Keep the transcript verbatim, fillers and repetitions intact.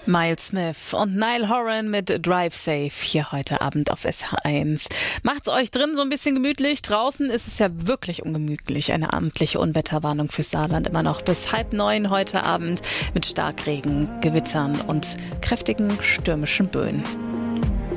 Miles Smith und Niall Horan mit Drive Safe hier heute Abend auf S H eins. Macht's euch drin so ein bisschen gemütlich. Draußen ist es ja wirklich ungemütlich. Eine amtliche Unwetterwarnung für Saarland immer noch bis halb neun heute Abend mit Starkregen, Gewittern und kräftigen stürmischen Böen.